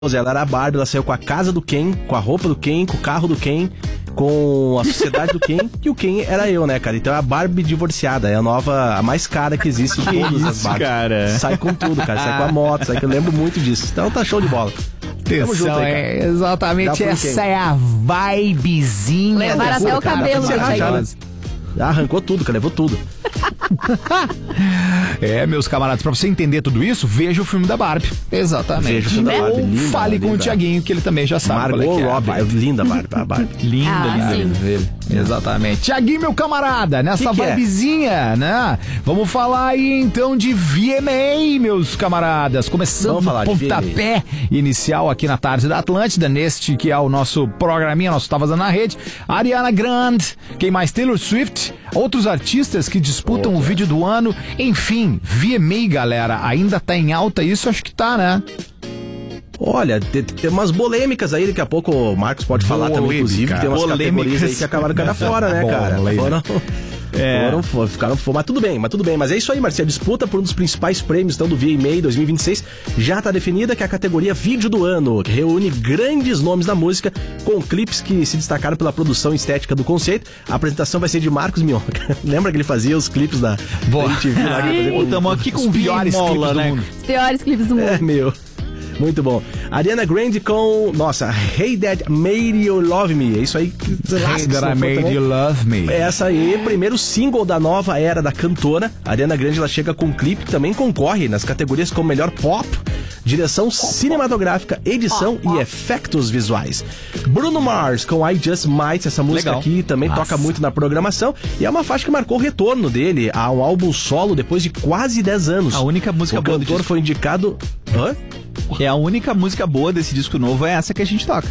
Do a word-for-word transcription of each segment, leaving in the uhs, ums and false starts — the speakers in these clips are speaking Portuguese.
Ela era a Barbie, ela saiu com a casa do Ken, com a roupa do Ken, com o carro do Ken, com a sociedade do Ken, e o Ken era eu, né, cara? Então é a Barbie divorciada, é a nova, a mais cara que existe de todas as Barbies. Cara. Sai com tudo, cara, sai com a moto, sai que eu lembro muito disso. Então tá show de bola. Tamo junto aí, é, exatamente, essa é a vibezinha. Levaram até o cabelo do Thiaguinho. Já arrancou tudo, cara, levou tudo. É, meus camaradas, pra você entender tudo isso, veja o filme da Barbie. Exatamente. Veja o filme da Barbie. Linda, fale linda. com o Thiaguinho, que ele também já sabe. Margot qual é que é. Robbie, é linda a Barbie, a Barbie. Linda, Ah, linda, sim. linda. Exatamente. Thiaguinho, meu camarada, nessa Que que é? vibezinha, né? Vamos falar aí então de V M A, meus camaradas. Começando Vamos falar o de pontapé inicial aqui na tarde da Atlântida, neste que é o nosso programinha, nosso Tá Vazando na Rede. Ariana Grande, quem mais? Taylor Swift, outros artistas que disputam o vídeo do ano. Enfim, V M A, galera, ainda tá em alta isso? Acho que tá, né? Olha, tem, tem umas polêmicas aí, daqui a pouco o Marcos pode falar também, inclusive, tem umas Polêmicas. categorias aí que acabaram caindo fora, né, cara? Polêmica. Foram, É. foram, foram, ficaram fora, mas tudo bem, mas tudo bem. Mas é isso aí, Marcia, a disputa por um dos principais prêmios então, do V M A dois mil e vinte e seis já está definida, que é a categoria Vídeo do Ano, que reúne grandes nomes da música com clipes que se destacaram pela produção estética do conceito. A apresentação vai ser de Marcos Mion. Lembra que ele fazia os clipes da, Boa. da M T V lá? que fazia com- Estamos aqui com Os piores Mola, clipes do né? mundo. Os piores clipes do mundo. É, meu. Muito bom. Ariana Grande com, nossa, Hey That Made You Love Me. É isso aí. Que Hey, that I made you love me. Essa aí, primeiro single da nova era da cantora. A Ariana Grande, ela chega com um clipe que também concorre nas categorias como melhor pop, direção cinematográfica, edição e efeitos visuais. Bruno Mars com I Just Might, essa música Legal. aqui também Nossa. toca muito na programação e é uma faixa que marcou o retorno dele a um álbum solo depois de quase dez anos. A única música o boa do cantor disco. foi indicado... Hã? É a única música boa desse disco novo, é essa que a gente toca.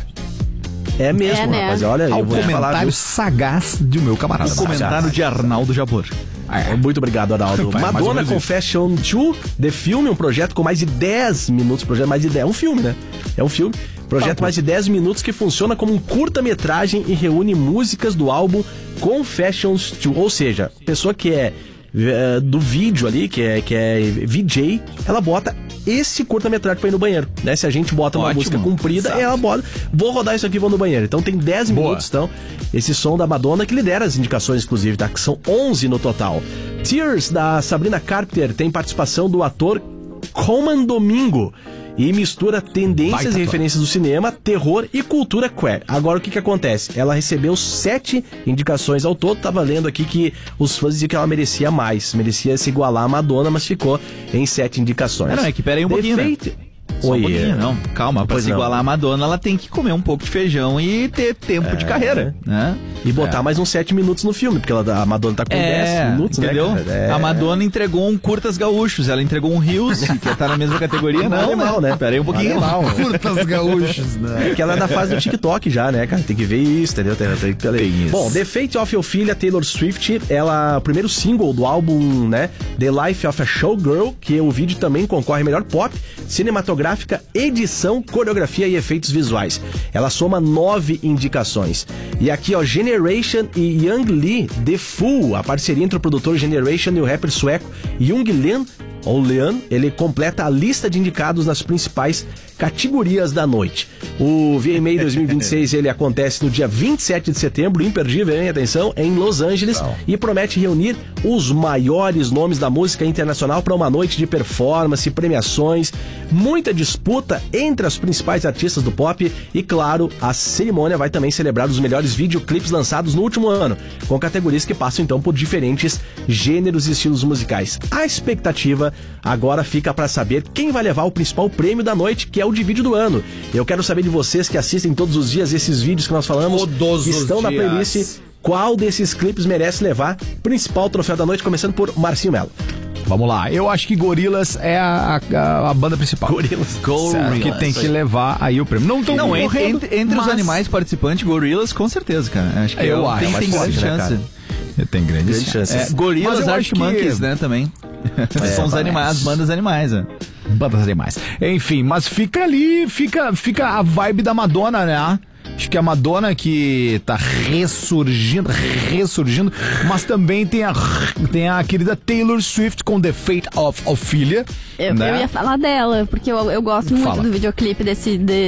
É mesmo, É, né? rapaz. Olha, Ao eu vou te falar... comentário viu? sagaz do meu camarada. O comentário de Arnaldo Jabor. É. Muito obrigado, Arnaldo. Vai, mais ou Madonna menos isso. Confession dois, The Film, um projeto com mais de dez minutos. Projeto mais de dez. É um filme, né? É um filme. Projeto Tá, mais de dez minutos que funciona como um curta-metragem e reúne músicas do álbum Confessions dois. Ou seja, pessoa que é eh, do vídeo ali, que é, que é V J, ela bota esse curta-metragem pra ir no banheiro, né? Se a gente bota uma Ótimo. música comprida, Exato. ela bota, vou rodar isso aqui e vou no banheiro. Então tem dez Boa. minutos, então, esse som da Madonna que lidera as indicações, inclusive, tá? Que são onze no total. Tears, da Sabrina Carpenter, tem participação do ator Coman Domingo e mistura tendências Baita e ator. referências do cinema, terror e cultura queer. Agora, o que que acontece? Ela recebeu sete indicações ao todo. Tava lendo aqui que os fãs diziam que ela merecia mais, merecia se igualar a Madonna, mas ficou em sete indicações. É, não, é que pera aí um pouquinho, né? Defeito... Só Oi, um pouquinho, é. não. Calma, pra Pois se não. igualar a Madonna, ela tem que comer um pouco de feijão e ter tempo de carreira, né? E botar mais uns sete minutos no filme, porque ela, a Madonna tá com dez minutos, entendeu? né? cara? É. A Madonna entregou um Curtas Gaúchos, ela entregou um Rios, que tá na mesma categoria, não, Vale mal, né? Pera aí um pouquinho. Vale mal. Curtas gaúchos, né? É que ela é da fase do TikTok já, né, cara? Tem que ver isso, entendeu? Tem, tem, tem, Tem isso. Bom, The Fate of Your Filha, Taylor Swift, ela, o primeiro single do álbum, né? The Life of a Showgirl, que o vídeo também concorre a melhor pop, cinematográfica, edição, coreografia e efeitos visuais. Ela soma nove indicações. E aqui, ó, Generation e Young Lee, The Fool, a parceria entre o produtor Generation e o rapper sueco Young Lean, ou Lean, ele completa a lista de indicados nas principais categorias da noite. O V M A dois mil e vinte e seis ele acontece no dia vinte e sete de setembro, imperdível, hein? Atenção, em Los Angeles, e promete reunir os maiores nomes da música internacional para uma noite de performance, premiações, muita disputa entre as principais artistas do pop e, claro, a cerimônia vai também celebrar os melhores videoclipes lançados no último ano, com categorias que passam então por diferentes gêneros e estilos musicais. A expectativa agora fica para saber quem vai levar o principal prêmio da noite, que é o de vídeo do ano. Eu quero saber de vocês que assistem todos os dias esses vídeos que nós falamos, Todos que os estão na dias. playlist, qual desses clipes merece levar principal troféu da noite, começando por Marcinho Melo. Vamos lá, eu acho que Gorillaz é a, a, a banda principal. Gorillaz. Certo, que tem que levar aí o prêmio. Não estão Não, entre, concorrendo, entre, entre mas os animais participantes, Gorillaz, com certeza, cara. Acho que Eu é, acho, tem, mais tem forte, grande né, chance. cara? tem grandes Grande chances. chance. É, Gorillaz, Mas eu Arctic acho que- Monkeys, né, também. São os exatamente. animais, bandas animais, né? Bandas animais. Enfim, mas fica ali, fica, fica a vibe da Madonna, né? Acho que a Madonna que tá ressurgindo, ressurgindo, mas também tem a, tem a querida Taylor Swift com The Fate of Ophelia. Eu, né? eu ia falar dela, porque eu, eu gosto muito Fala. do videoclipe desse, de,